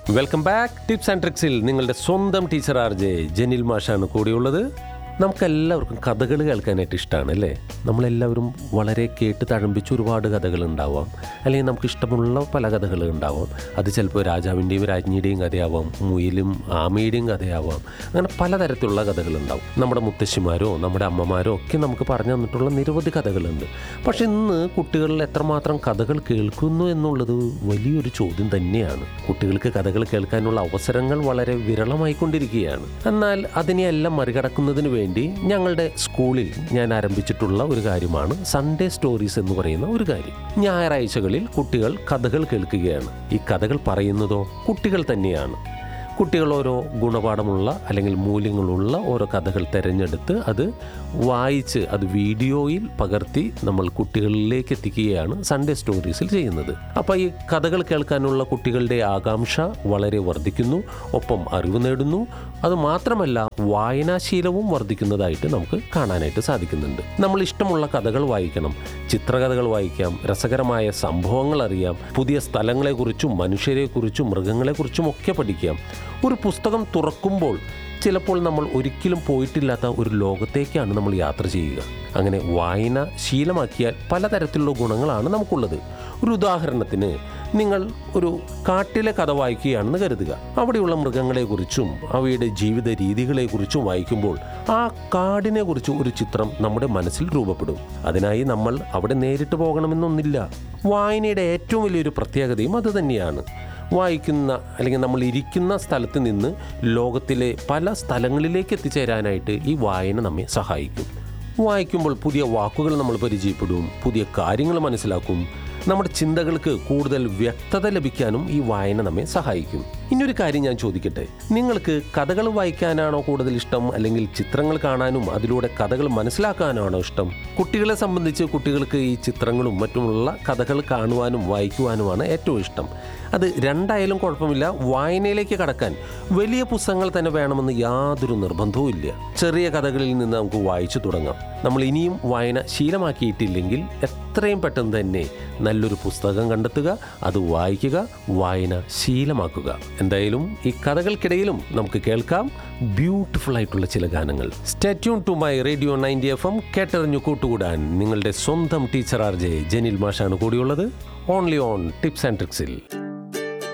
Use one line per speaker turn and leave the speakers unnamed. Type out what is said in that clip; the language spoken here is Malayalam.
Welcome back. ടിപ്സ് ആൻഡ് ട്രിക്സിൽ നിങ്ങളുടെ സ്വന്തം ടീച്ചർ RJ ജനിൽ മാഷാണ് കൂടിയുള്ളത്. നമുക്കെല്ലാവർക്കും കഥകൾ കേൾക്കാനായിട്ട് ഇഷ്ടമാണ് അല്ലേ? നമ്മളെല്ലാവരും വളരെ കേട്ട് തഴമ്പിച്ച് ഒരുപാട് കഥകൾ ഉണ്ടാവാം, അല്ലെങ്കിൽ നമുക്ക് ഇഷ്ടമുള്ള പല കഥകൾ ഉണ്ടാവാം. അത് ചിലപ്പോൾ രാജാവിൻ്റെയും രാജ്ഞിയുടെയും കഥയാവാം, മുയലും ആമയുടെയും കഥയാവാം. അങ്ങനെ പലതരത്തിലുള്ള കഥകളുണ്ടാവും. നമ്മുടെ മുത്തശ്ശിമാരോ നമ്മുടെ അമ്മമാരോ ഒക്കെ നമുക്ക് പറഞ്ഞു തന്നിട്ടുള്ള നിരവധി കഥകളുണ്ട്. പക്ഷെ ഇന്ന് കുട്ടികളിൽ എത്രമാത്രം കഥകൾ കേൾക്കുന്നു എന്നുള്ളത് വലിയൊരു ചോദ്യം തന്നെയാണ്. കുട്ടികൾക്ക് കഥകൾ കേൾക്കാനുള്ള അവസരങ്ങൾ വളരെ വിരളമായിക്കൊണ്ടിരിക്കുകയാണ്. എന്നാൽ അതിനെയെല്ലാം മറികടക്കുന്നതിന് വേണ്ടി ഞങ്ങളുടെ സ്കൂളിൽ ഞാൻ ആരംഭിച്ചിട്ടുള്ള ഒരു കാര്യമാണ് സൺഡേ സ്റ്റോറീസ് എന്ന് പറയുന്ന ഒരു കാര്യം. ഞായറാഴ്ചകളിൽ കുട്ടികൾ കഥകൾ കേൾക്കുകയാണ്. ഈ കഥകൾ പറയുന്നതോ കുട്ടികൾ തന്നെയാണ്. കുട്ടികൾ ഓരോ ഗുണപാഠമുള്ള അല്ലെങ്കിൽ മൂല്യങ്ങളുള്ള ഓരോ കഥകൾ തിരഞ്ഞെടുത്ത് അത് വായിച്ച് അത് വീഡിയോയിൽ പകർത്തി നമ്മൾ കുട്ടികളിലേക്ക് എത്തിക്കുകയാണ് സൺഡേ സ്റ്റോറീസിൽ ചെയ്യുന്നത്. അപ്പോൾ ഈ കഥകൾ കേൾക്കാനുള്ള കുട്ടികളുടെ ആകാംക്ഷ വളരെ വർദ്ധിക്കുന്നു, ഒപ്പം അറിവ് നേടുന്നു. അതുമാത്രമല്ല വായനാശീലവും വർദ്ധിക്കുന്നതായിട്ട് നമുക്ക് കാണാനായിട്ട് സാധിക്കുന്നുണ്ട്. നമ്മൾ ഇഷ്ടമുള്ള കഥകൾ വായിക്കണം, ചിത്രകഥകൾ വായിക്കാം, രസകരമായ സംഭവങ്ങൾ അറിയാം, പുതിയ സ്ഥലങ്ങളെക്കുറിച്ചും മനുഷ്യരെക്കുറിച്ചും മൃഗങ്ങളെക്കുറിച്ചും ഒക്കെ പഠിക്കാം. ഒരു പുസ്തകം തുറക്കുമ്പോൾ ചിലപ്പോൾ നമ്മൾ ഒരിക്കലും പോയിട്ടില്ലാത്ത ഒരു ലോകത്തേക്കാണ് നമ്മൾ യാത്ര ചെയ്യുക. അങ്ങനെ വായന ശീലമാക്കിയാൽ പലതരത്തിലുള്ള ഗുണങ്ങളാണ് നമുക്കുള്ളത്. ഒരു ഉദാഹരണത്തിന്, നിങ്ങൾ ഒരു കാട്ടിലെ കഥ വായിക്കുകയാണെന്ന് കരുതുക. അവിടെയുള്ള മൃഗങ്ങളെക്കുറിച്ചും അവയുടെ ജീവിത രീതികളെക്കുറിച്ചും വായിക്കുമ്പോൾ ആ കാടിനെക്കുറിച്ച് ഒരു ചിത്രം നമ്മുടെ മനസ്സിൽ രൂപപ്പെടും. അതിനായി നമ്മൾ അവിടെ നേരിട്ട് പോകണമെന്നൊന്നില്ല. വായനയുടെ ഏറ്റവും വലിയൊരു പ്രത്യേകതയും അത് തന്നെയാണ്. വായിക്കുന്ന അല്ലെങ്കിൽ നമ്മൾ ഇരിക്കുന്ന സ്ഥലത്ത് നിന്ന് ലോകത്തിലെ പല സ്ഥലങ്ങളിലേക്ക് എത്തിച്ചേരാനായിട്ട് ഈ വായന നമ്മെ സഹായിക്കും. വായിക്കുമ്പോൾ പുതിയ വാക്കുകൾ നമ്മൾ പരിചയപ്പെടും, പുതിയ കാര്യങ്ങൾ മനസ്സിലാക്കും. നമ്മുടെ ചിന്തകൾക്ക് കൂടുതൽ വ്യക്തത ലഭിക്കാനും ഈ വായന നമ്മെ സഹായിക്കും. ഇനിയൊരു കാര്യം ഞാൻ ചോദിക്കട്ടെ, നിങ്ങൾക്ക് കഥകൾ വായിക്കാനാണോ കൂടുതൽ ഇഷ്ടം, അല്ലെങ്കിൽ ചിത്രങ്ങൾ കാണാനും അതിലൂടെ കഥകൾ മനസ്സിലാക്കാനാണോ ഇഷ്ടം? കുട്ടികളെ സംബന്ധിച്ച് കുട്ടികൾക്ക് ഈ ചിത്രങ്ങളും മറ്റുമുള്ള കഥകൾ കാണുവാനും വായിക്കുവാനുമാണ് ഏറ്റവും ഇഷ്ടം. അത് രണ്ടായാലും കുഴപ്പമില്ല. വായനയിലേക്ക് കടക്കാൻ വലിയ പുസ്തകങ്ങൾ തന്നെ വേണമെന്ന് യാതൊരു നിർബന്ധവും ഇല്ല. ചെറിയ കഥകളിൽ നിന്ന് നമുക്ക് വായിച്ചു തുടങ്ങാം. നമ്മൾ ഇനിയും വായന ശീലമാക്കിയിട്ടില്ലെങ്കിൽ എത്രയും പെട്ടെന്ന് തന്നെ നല്ലൊരു പുസ്തകം കണ്ടെത്തുക, അത് വായിക്കുക, വായന ശീലമാക്കുക. എന്തായാലും ഈ കഥകൾക്കിടയിലും നമുക്ക് കേൾക്കാം ബ്യൂട്ടിഫുൾ ആയിട്ടുള്ള ചില ഗാനങ്ങൾ. Stay tune to my radio 90 FM. കേട്ടറിഞ്ഞു കൂട്ടുകൂടാൻ നിങ്ങളുടെ സ്വന്തം ടീച്ചർ RJ ജനിൽ മാഷാണ് കൂടിയുള്ളത്. Only on tips and ട്രിക്സിൽ.